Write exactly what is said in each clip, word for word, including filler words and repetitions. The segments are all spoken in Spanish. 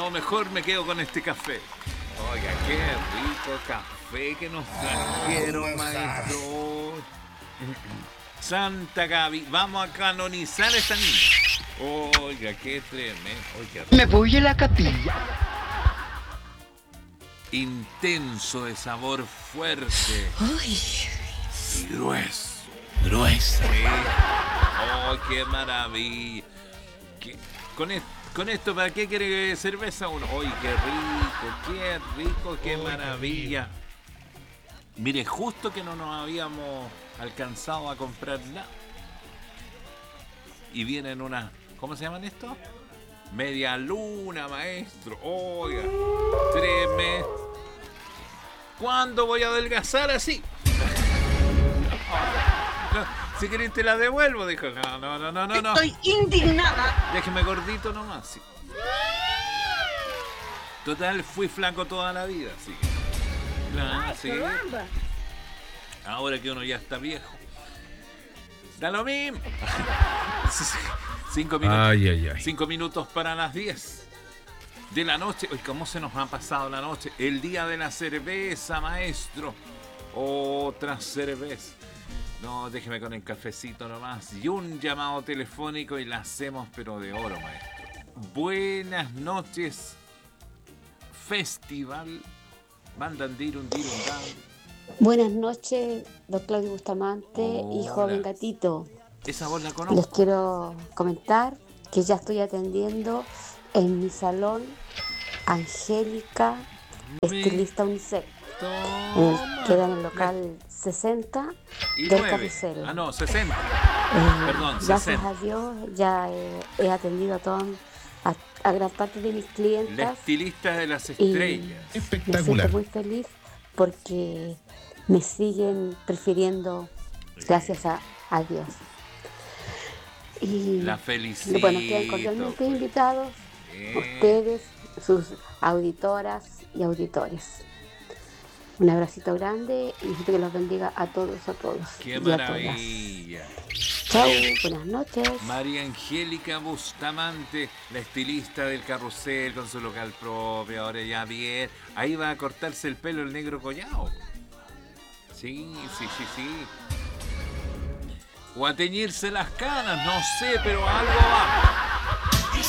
No, mejor me quedo con este café. Oiga, qué rico café que nos trajeron, maestro. Santa Gaby, vamos a canonizar a esta niña. Oiga, qué tremendo. Oiga, me voy a la capilla. Intenso de sabor fuerte. Uy. Y grueso. Gruesa. Sí. Oh, qué maravilla. ¿Qué? Con, es, con esto, ¿para qué quiere cerveza uno? ¡Ay, qué rico! ¡Qué rico! ¡Qué oh, maravilla! Qué Mire, justo que no nos habíamos alcanzado a comprar nada. Y vienen unas... ¿Cómo se llaman estos? Media luna, maestro. Oiga. Tres meses. ¿Cuándo voy a adelgazar así? No, si querés te la devuelvo, dijo. No, no, no, no, no, no. Estoy indignada. Déjeme gordito nomás, sí. Total, fui flaco toda la vida, sí. Ah, sí. Ahora que uno ya está viejo. Da lo mismo. Cinco minutos. Ay, ay, ay. Cinco minutos para las diez de la noche. Uy, ¿cómo se nos ha pasado la noche? El día de la cerveza, maestro. Otra cerveza. No, déjeme con el cafecito nomás. Y un llamado telefónico y la hacemos, pero de oro, maestro. Buenas noches. Festival. Bandandir, un dir, un dan. Buenas noches, don Claudio Bustamante Hola. y joven gatito. Esa voz la conozco. Les quiero comentar que ya estoy atendiendo en mi salón Angélica, estilista unisex. Eh, queda en el local sesenta y del nueve. Carrusel. Ah, no, sesenta. Eh, Perdón, gracias sesenta. a Dios ya eh, he atendido a, todo, a, a gran parte de mis clientas. La estilista de las estrellas. Espectacular. Me siento muy feliz porque me siguen prefiriendo gracias a, a Dios. Y La felicito. bueno, quedan cordialmente invitados Bien. ustedes, sus auditoras y auditores. Un abracito grande y que los bendiga a todos, a todos. ¡Qué y maravilla! Chao, buenas noches. María Angélica Bustamante, la estilista del Carrusel con su local propio, ahora ya bien. Ahí va a cortarse el pelo el negro Collao. Sí, sí, sí, sí. O a teñirse las canas, no sé, pero algo va.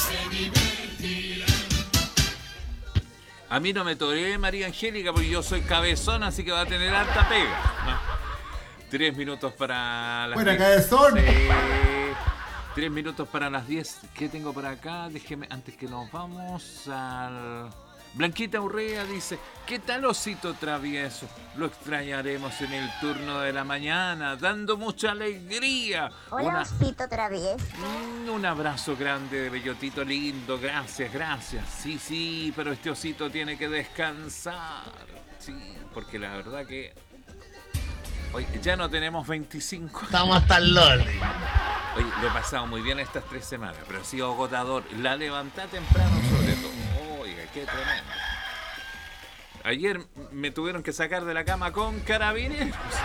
A mí no me toreé María Angélica porque yo soy cabezón, así que va a tener harta pega. ¿No? Tres minutos para las ¡Fuera, diez. cabezón! Sí. Tres minutos para las diez. ¿Qué tengo por acá? Déjeme, antes que nos vamos al... Blanquita Urrea dice, ¿qué tal osito travieso? Lo extrañaremos en el turno de la mañana, dando mucha alegría. Hola, Una... osito travieso. Mm, un abrazo grande de bellotito lindo, gracias, gracias. Sí, sí, pero este osito tiene que descansar. Sí, porque la verdad que... Oye, ya no tenemos veinticinco. Estamos hasta el loli. Oye, lo he pasado muy bien estas tres semanas, pero ha sido agotador. La levanté temprano sobre todo. Oiga, qué tremendo. Ayer me tuvieron que sacar de la cama con carabineros.